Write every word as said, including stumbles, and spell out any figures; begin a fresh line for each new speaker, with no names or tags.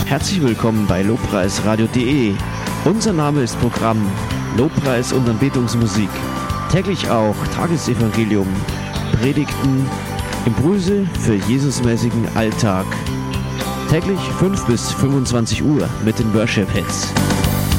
Herzlich willkommen bei lobpreisradio punkt de. Unser Name ist Programm Lobpreis und Anbetungsmusik. Täglich auch Tagesevangelium, Predigten, Impulse für Jesusmäßigen Alltag. Täglich fünf bis fünfundzwanzig Uhr mit den Worship Hits.